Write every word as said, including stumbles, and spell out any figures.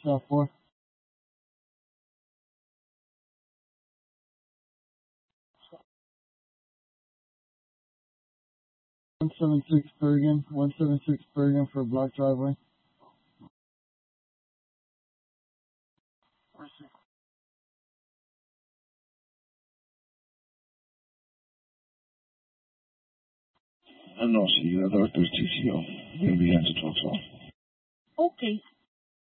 South four. one seven six Bergen, one seven six Bergen for a block driveway. And also, you have the T C O. You'll be here to talk to. Okay.